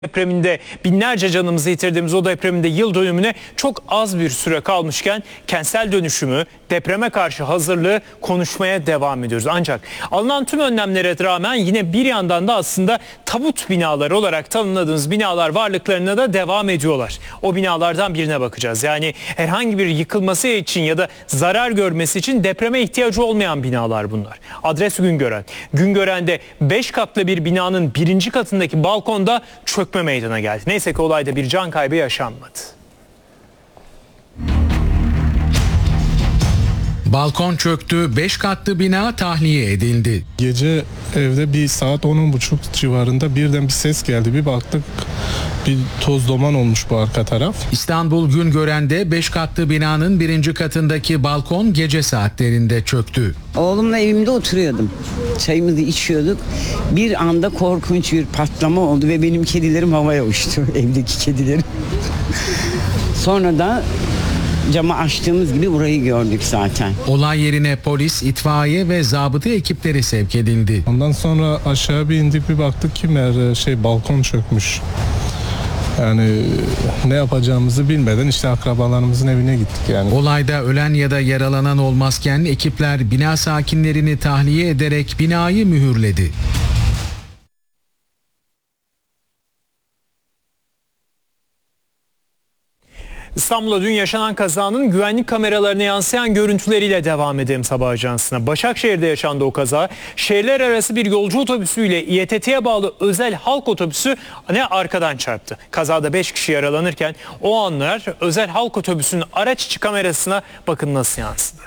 Depreminde binlerce canımızı yitirdiğimiz o depreminde yıl dönümüne çok az bir süre kalmışken kentsel dönüşümü, depreme karşı hazırlığı konuşmaya devam ediyoruz. Ancak alınan tüm önlemlere rağmen yine bir yandan da aslında tabut binaları olarak tanımladığımız binalar varlıklarına da devam ediyorlar. O binalardan birine bakacağız. Yani herhangi bir yıkılması için ya da zarar görmesi için depreme ihtiyacı olmayan binalar bunlar. Adres Güngören. Güngören'de 5 katlı bir binanın 1. katındaki balkonda çökme meydana geldi. Neyse ki olayda bir can kaybı yaşanmadı. Balkon çöktü, 5 katlı bina tahliye edildi. Gece evde bir saat 10.30 civarında birden bir ses geldi. Bir baktık bir toz duman olmuş bu arka taraf. İstanbul Güngören'de 5 katlı binanın 1. katındaki balkon gece saatlerinde çöktü. Oğlumla evimde oturuyordum. Çayımızı içiyorduk. Bir anda korkunç bir patlama oldu ve benim kedilerim havaya uçtu. Evdeki kedilerim. Sonra da camı açtığımız gibi burayı gördük zaten. Olay yerine polis, itfaiye ve zabıta ekipleri sevk edildi. Ondan sonra aşağı bir indik, bir baktık ki balkon çökmüş. Yani ne yapacağımızı bilmeden işte akrabalarımızın evine gittik yani. Olayda ölen ya da yaralanan olmazken ekipler bina sakinlerini tahliye ederek binayı mühürledi. İstanbul'da dün yaşanan kazanın güvenlik kameralarına yansıyan görüntüleriyle devam edelim sabah ajansına. Başakşehir'de yaşandı o kaza. Şehirler arası bir yolcu otobüsüyle İETT'ye bağlı özel halk otobüsü arkadan çarptı. Kazada 5 kişi yaralanırken o anlar özel halk otobüsünün araç içi kamerasına bakın nasıl yansıdı.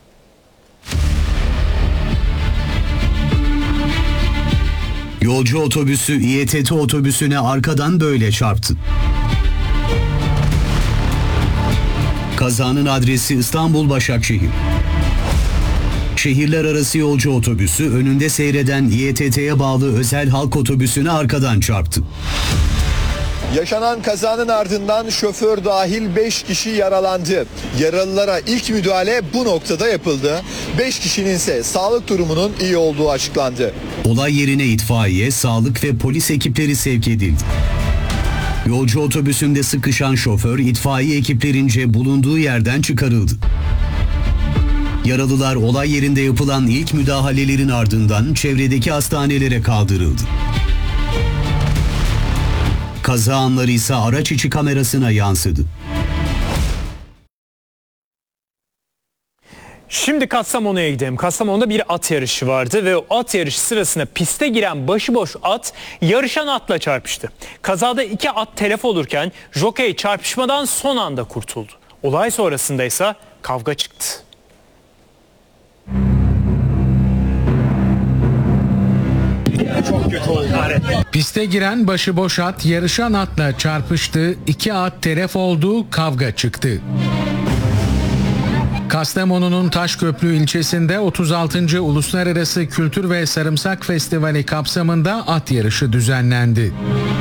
Yolcu otobüsü İETT otobüsüne arkadan böyle çarptı. Kazanın adresi İstanbul Başakşehir. Şehirler arası yolcu otobüsü önünde seyreden İETT'ye bağlı özel halk otobüsüne arkadan çarptı. Yaşanan kazanın ardından şoför dahil 5 kişi yaralandı. Yaralılara ilk müdahale bu noktada yapıldı. 5 kişinin ise sağlık durumunun iyi olduğu açıklandı. Olay yerine itfaiye, sağlık ve polis ekipleri sevk edildi. Yolcu otobüsünde sıkışan şoför itfaiye ekiplerince bulunduğu yerden çıkarıldı. Yaralılar olay yerinde yapılan ilk müdahalelerin ardından çevredeki hastanelere kaldırıldı. Kaza anları ise araç içi kamerasına yansıdı. Şimdi Kastamonu'ya gidelim. Kastamonu'da bir at yarışı vardı ve o at yarışı sırasında piste giren başıboş at yarışan atla çarpıştı. Kazada 2 at telef olurken jokey çarpışmadan son anda kurtuldu. Olay sonrasında ise kavga çıktı. Çok kötü oldu. Piste giren başıboş at yarışan atla çarpıştı, 2 at telef oldu, kavga çıktı. Kastamonu'nun Taşköprü ilçesinde 36. Uluslararası Kültür ve Sarımsak Festivali kapsamında at yarışı düzenlendi.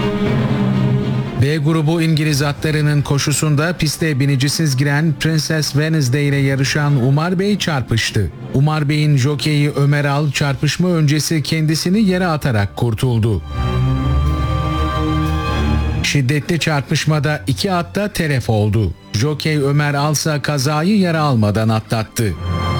B grubu İngiliz atlarının koşusunda piste binicisiz giren Princess Wednesday ile yarışan Umar Bey çarpıştı. Umar Bey'in jokeyi Ömer Al çarpışma öncesi kendisini yere atarak kurtuldu. Şiddetli çarpışmada 2 at da telef oldu. Jokey Ömer Alsa kazayı yara almadan atlattı.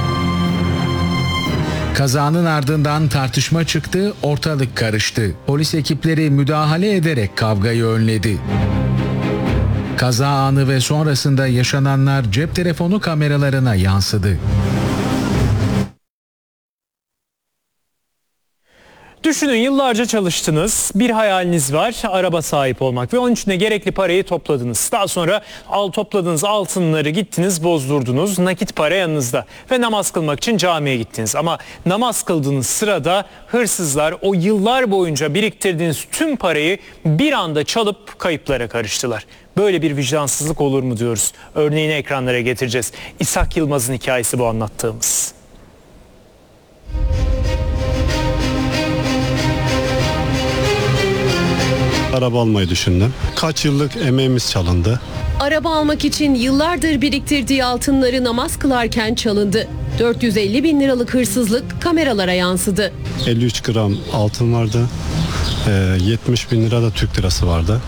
Kazanın ardından tartışma çıktı, ortalık karıştı. Polis ekipleri müdahale ederek kavgayı önledi. Kaza anı ve sonrasında yaşananlar cep telefonu kameralarına yansıdı. Düşünün, yıllarca çalıştınız, bir hayaliniz var, araba sahip olmak ve onun için de gerekli parayı topladınız. Daha sonra topladığınız altınları gittiniz, bozdurdunuz, nakit para yanınızda ve namaz kılmak için camiye gittiniz. Ama namaz kıldığınız sırada hırsızlar o yıllar boyunca biriktirdiğiniz tüm parayı bir anda çalıp kayıplara karıştılar. Böyle bir vicdansızlık olur mu diyoruz. Örneğini ekranlara getireceğiz. İshak Yılmaz'ın hikayesi bu anlattığımız. Araba almayı düşündüm. Kaç yıllık emeğimiz çalındı. Araba almak için yıllardır biriktirdiği altınları namaz kılarken çalındı. 450 bin liralık hırsızlık kameralara yansıdı. 53 gram altın vardı. 70 bin lira da Türk lirası vardı.